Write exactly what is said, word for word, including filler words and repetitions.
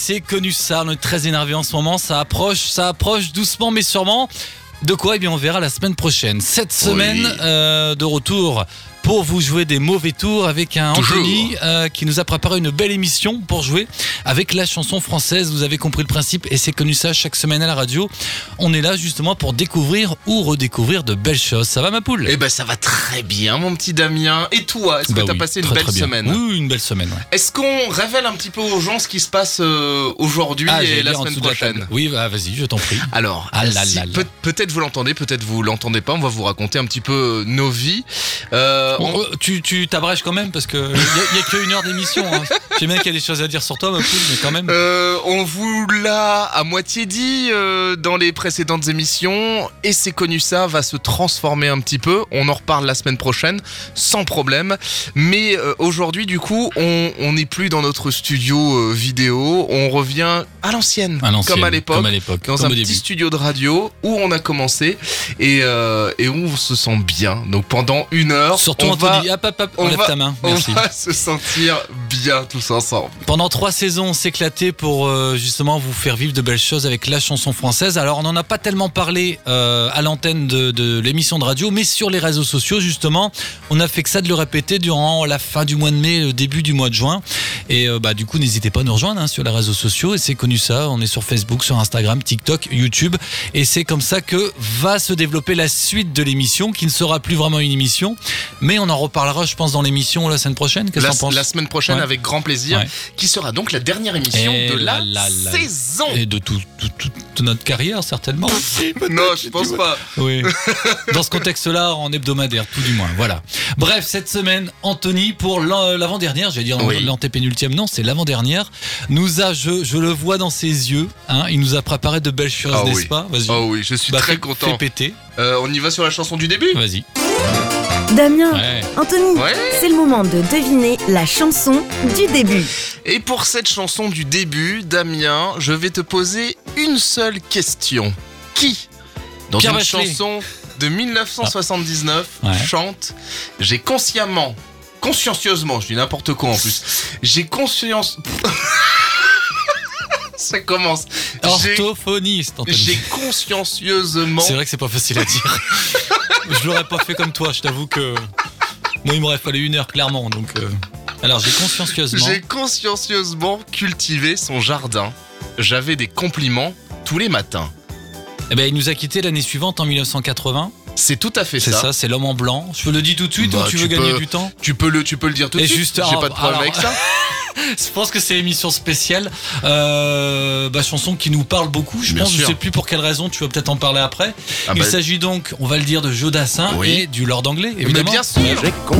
C'est connu ça, on est très énervé en ce moment, ça approche, ça approche doucement mais sûrement. De quoi ? Eh bien on verra la semaine prochaine. Cette semaine, oui. euh, de retour pour vous jouer des mauvais tours avec un Toujours. Anthony euh, qui nous a préparé une belle émission pour jouer avec la chanson française. Vous avez compris le principe et c'est connu ça chaque semaine à la radio. On est là justement pour découvrir ou redécouvrir de belles choses. Ça va ma poule ? Eh ben ça va très bien mon petit Damien. Et toi, est-ce bah que t'as oui, passé une très, belle très semaine ? Oui, une belle semaine. Ouais. Est-ce qu'on révèle un petit peu aux gens ce qui se passe euh, aujourd'hui ah, et la semaine prochaine ? Oui, bah, vas-y, je t'en prie. Alors, ah, là, si, là, là. Peut- peut-être vous l'entendez, peut-être vous l'entendez pas. On va vous raconter un petit peu nos vies. Euh, On, on... Tu, tu t'abrèges quand même parce que il y, y a qu'une heure d'émission. Hein. J'ai bien qu'il y a des choses à dire sur toi, ma poule, mais quand même. Euh, on vous l'a à moitié dit euh, dans les précédentes émissions et c'est connu ça va se transformer un petit peu. On en reparle la semaine prochaine sans problème. Mais euh, aujourd'hui, du coup, on on n'est plus dans notre studio euh, vidéo. On revient à l'ancienne, à l'ancienne comme à l'époque, comme à l'époque dans comme un petit début. Studio de radio où on a commencé et euh, et où on se sent bien. Donc pendant une heure, surtout on Anthony. va Hop, hop, hop, on, on lève va, ta main. Merci. On va se sentir bien tous ensemble. Pendant trois saisons, on s'est éclaté pour euh, justement vous faire vivre de belles choses avec la chanson française. Alors, on n'en a pas tellement parlé euh, à l'antenne de, de l'émission de radio, mais sur les réseaux sociaux, justement, on a fait que ça de le répéter durant la fin du mois de mai, le début du mois de juin. Et euh, bah, du coup, n'hésitez pas à nous rejoindre hein, sur les réseaux sociaux. Et c'est connu ça. On est sur Facebook, sur Instagram, TikTok, YouTube. Et c'est comme ça que va se développer la suite de l'émission, qui ne sera plus vraiment une émission, mais on en reparlera, je pense, dans l'émission la semaine prochaine. Qu'est-ce la, que t'en penses ? La semaine prochaine, ouais. Avec grand plaisir, ouais. Qui sera donc la dernière émission et de la, la, la saison. Et de tout, tout, tout, toute notre carrière, certainement. Non, je pense pas. Oui. Dans ce contexte-là, en hebdomadaire, tout du moins. Voilà. Bref, cette semaine, Anthony, pour l'avant-dernière, j'allais dire oui. l'antépénultième, non, c'est l'avant-dernière, nous a, je, je le vois dans ses yeux, hein, il nous a préparé de belles choses, oh, n'est-ce oui. pas ? Vas-y. Oh oui, je suis bah, très fais, content. Fais péter. Euh, on y va sur la chanson du début ? Vas-y. Damien, ouais. Anthony, ouais. C'est le moment de deviner la chanson du début. Et pour cette chanson du début, Damien, je vais te poser une seule question. Qui, dans Pierre une Bachelet. chanson de dix-neuf cent soixante-dix-neuf, ah. ouais. chante « J'ai consciemment, consciencieusement, je dis n'importe quoi en plus, j'ai conscience... » Ça commence. Orthophoniste, Anthony. J'ai consciencieusement... C'est vrai que c'est pas facile à dire. Je l'aurais pas fait comme toi, je t'avoue que... Moi, il m'aurait fallu une heure, clairement, donc... Euh... Alors, j'ai consciencieusement... J'ai consciencieusement cultivé son jardin. J'avais des compliments tous les matins. Eh ben, il nous a quittés l'année suivante, en dix-neuf cent quatre-vingts. C'est tout à fait c'est ça. C'est ça, c'est l'homme en blanc. Je peux le dire tout de suite bah, ou tu, tu veux peux, gagner du temps ? Tu peux le, tu peux le dire tout de Et suite. Juste, j'ai oh, pas de problème alors, avec ça. Je pense que c'est l'émission spéciale. Euh, bah, chanson qui nous parle beaucoup. Je Bien pense, sûr. je sais plus pour quelle raison. Tu vas peut-être en parler après. Ah Il bah... s'agit donc, on va le dire, de Joe Dassin oui. et du Lord Anglais, évidemment. Mais bien sûr.